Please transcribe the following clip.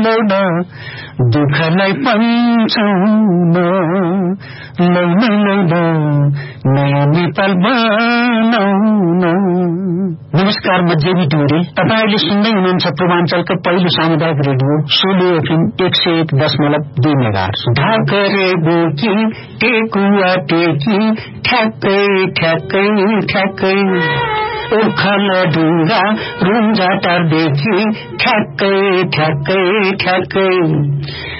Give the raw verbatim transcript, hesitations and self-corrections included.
Loan दुःखलाई पन्छौन loan loan नयाँ नेपाल बनाउन। नमस्कार, म जेबी डोरे। तपाईले सुन्दै हुनुहुन्छ पूर्वाञ्चलको पहिलो सामुदायिक रेडियो सोलो एफएम एक सय एक दशमलव दुई मेगाहर्ज। ढाकरे बोकी टेकुवा टेकी ठ्याक्कै ठ्याक्कै ठ्याक्कै ओखल ढुङ्गा रुन्जा टारदेखि ठ्याक्कै ठ्याक्कै ठ्याक्कै